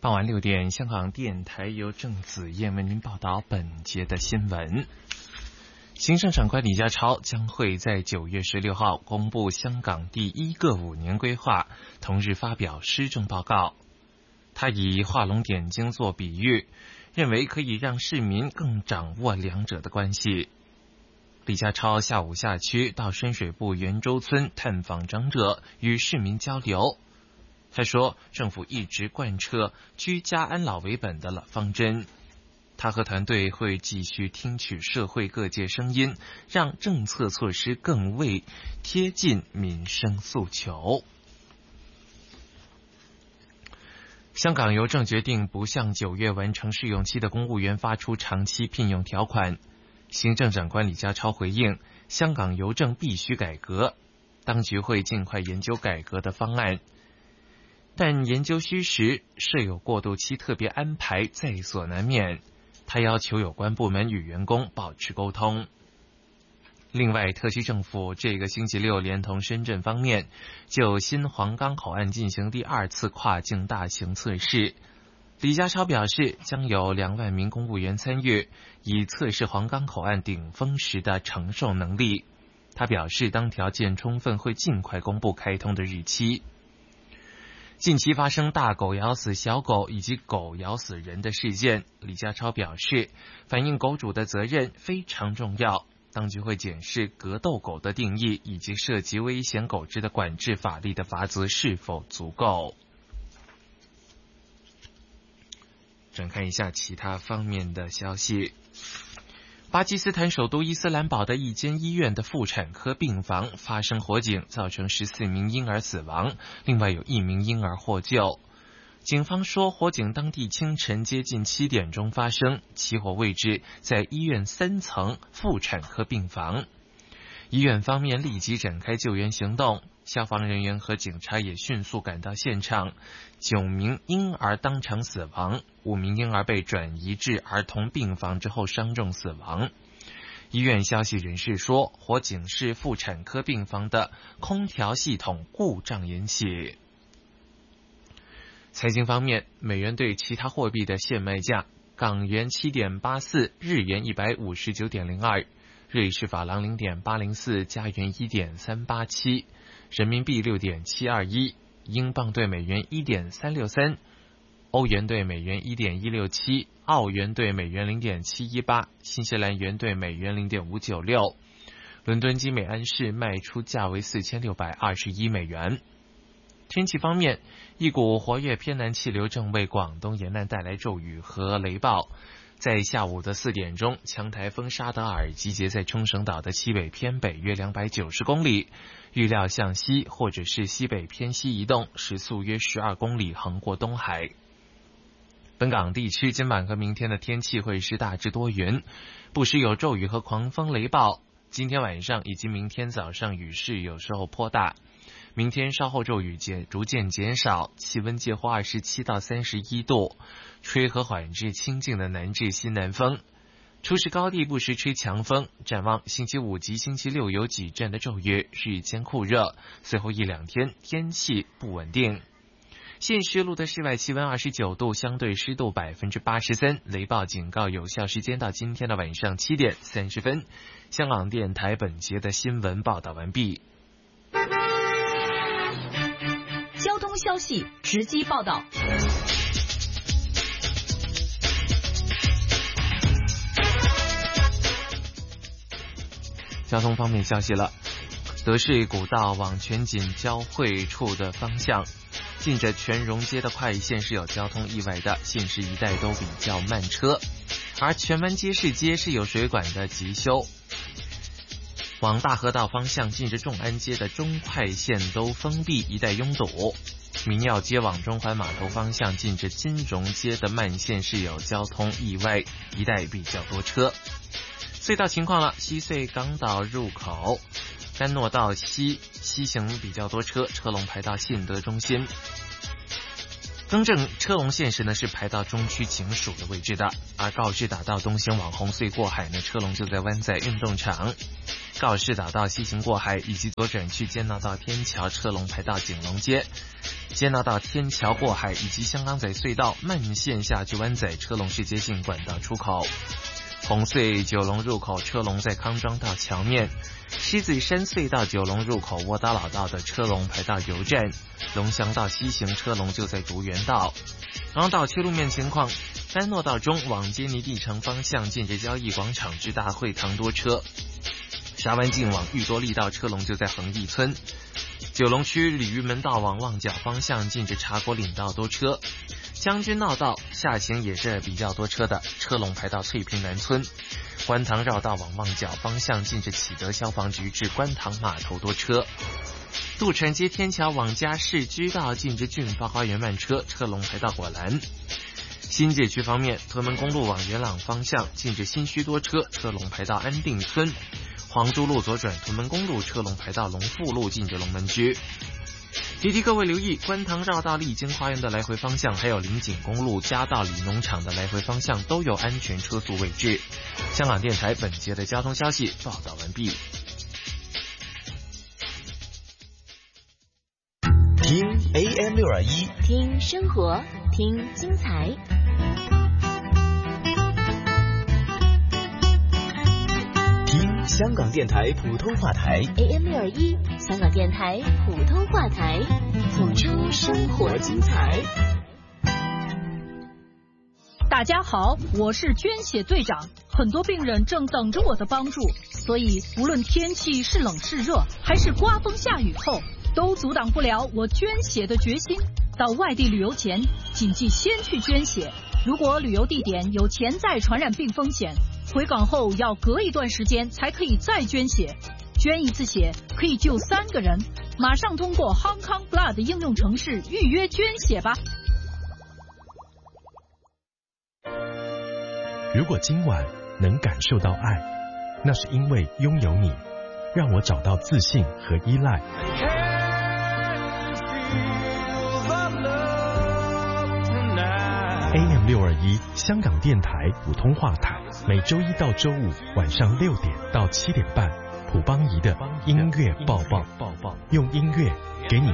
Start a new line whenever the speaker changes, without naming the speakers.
傍晚6点，香港电台由郑子燕为您报道本节的新闻。行政长官李家超将会在9月16号公布香港第1个5年规划，同日发表施政报告。他以画龙点睛做比喻，认为可以让市民更掌握两者的关系。李家超下午下区到深水埗圆洲村探访长者，与市民交流。他说，政府一直贯彻居家安老为本的方针。他和团队会继续听取社会各界声音，让政策措施更为贴近民生诉求。香港邮政决定不向9月完成试用期的公务员发出长期聘用条款。行政长官李家超回应，香港邮政必须改革，当局会尽快研究改革的方案。但研究需时，设有过渡期特别安排在所难免。他要求有关部门与员工保持沟通。另外，特区政府这个星期六连同深圳方面就新皇岗口岸进行第2次跨境大型测试。李家超表示，将有2万名公务员参与，以测试皇岗口岸顶峰时的承受能力。他表示，当条件充分，会尽快公布开通的日期。近期发生大狗咬死小狗以及狗咬死人的事件，李家超表示，反映狗主的责任非常重要，当局会检视格斗狗的定义以及涉及危险狗只的管制法律的罚则是否足够。展开一下其他方面的消息。巴基斯坦首都伊斯兰堡的一间医院的妇产科病房发生火警，造成14名婴儿死亡，另外有1名婴儿获救。警方说，火警当地清晨接近7点钟发生，起火位置在医院3层妇产科病房。医院方面立即展开救援行动，消防人员和警察也迅速赶到现场，9名婴儿当场死亡，5名婴儿被转移至儿童病房之后伤重死亡。医院消息人士说，火警是妇产科病房的空调系统故障引起。财经方面，美元对其他货币的现卖价：港元7.84，日元159.02，瑞士法郎0.804，加元1.387，人民币6.721，英镑对美元1.363，欧元对美元1.167，澳元对美元0.718，新西兰元对美元0.596。伦敦金每安士卖出价为4621美元。天气方面，一股活跃偏南气流正为广东沿岸带来骤雨和雷暴。在下午的4点钟，强台风沙德尔集结在冲绳岛的西北偏北约290公里，预料向西或者是西北偏西移动，时速约12公里，横过东海。本港地区今晚和明天的天气会是大致多云，不时有骤雨和狂风雷暴。今天晚上以及明天早上雨势有时候颇大，明天稍后骤雨逐渐减少，气温介乎27到31度，吹和缓至清劲的南至西南风。初时高地不时吹强风，展望星期5及星期6有几阵的骤雨，日间酷热，随后1-2天天气不稳定。现时录的室外气温29度，相对湿度83%，雷暴警告有效时间到今天的晚上7点30分。香港电台本节的新闻报道完毕。
交通消息直击报道。
交通方面消息了，德士古道往全锦交汇处的方向，近着全荣街的快线是有交通意外的，现时一带都比较慢车。而荃湾街市街是有水管的急修，往大河道方向近着众安街的中快线都封闭，一带拥堵。民耀街往中环码头方向近着金融街的慢线是有交通意外，一带比较多车。隧道情况了，西隧港岛入口甘诺道西行比较多车，车龙排到信德中心。更正车龙线时呢是排到中区警署的位置的，而告士打道东行往红隧过海呢，车龙就在湾仔运动场。 告士打道西行过海，以及左转去坚纳道天桥车龙排到景隆街。坚纳道天桥过海以及香港仔隧道慢线下去湾仔车龙是接近管道出口。红隧九龙入口车龙在康庄道桥面，狮子山隧道九龙入口窝打老道的车龙排到油站，龙翔道西行车龙就在竹园道。港岛区路面情况，丹诺道中往坚尼地城方向近着交易广场至大会堂多车，沙湾径往裕多利道车龙就在恒义村。九龙区鲤鱼门道往旺角方向近着茶果岭道多车，将军澳道下行也是比较多车的，车龙排到翠屏南村。观塘绕道往旺角方向近着启德消防局至观塘码头多车。渡船街天桥往嘉市居道近着俊发花园慢车，车龙排到果栏。新界区方面，屯门公路往元朗方向近着新墟多车，车龙排到安定村。黄珠路左转屯门公路车龙排到龙富路近着龙门居。提提各位留意，观塘绕道丽晶花园的来回方向，还有林景公路嘉道里农场的来回方向都有安全车速位置。香港电台本节的交通消息报道完毕。
听 AM621，
听生活，听精彩。
听香港电台普通话台
AM621，香港电台普通话台，谱出生活精彩。
大家好，我是捐血队长，很多病人正等着我的帮助，所以无论天气是冷是热，还是刮风下雨后，都阻挡不了我捐血的决心。到外地旅游前，谨记先去捐血。如果旅游地点有潜在传染病风险，回港后要隔一段时间才可以再捐血。捐一次血可以救3个人，马上通过 Hong Kong Blood 应用程式预约捐血吧。
如果今晚能感受到爱，那是因为拥有你，让我找到自信和依赖。AM621 香港电台普通话台，每周一到周五晚上6点到7点半，普邦仪的音乐抱抱，用音乐给你